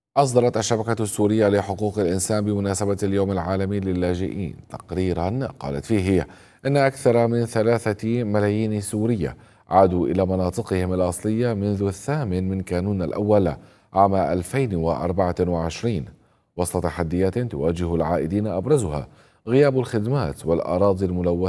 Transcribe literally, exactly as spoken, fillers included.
أصدرت الشبكة السورية لحقوق الإنسان بمناسبة اليوم العالمي للاجئين تقريرا قالت فيه إن أكثر من ثلاثة ملايين سورية عادوا إلى مناطقهم الأصلية منذ الثامن من كانون الأول عام ألفين وأربعة وعشرين، وسط تحديات تواجه العائدين أبرزها غياب الخدمات والأراضي الملوثة